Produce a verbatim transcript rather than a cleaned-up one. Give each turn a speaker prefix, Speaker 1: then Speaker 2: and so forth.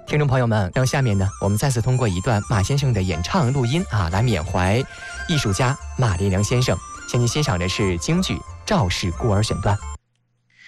Speaker 1: 听众朋友们，那下面呢，我们再次通过一段马先生的演唱录音啊，来缅怀艺术家马连良先生。向您欣赏的是京剧《赵氏孤儿》选段。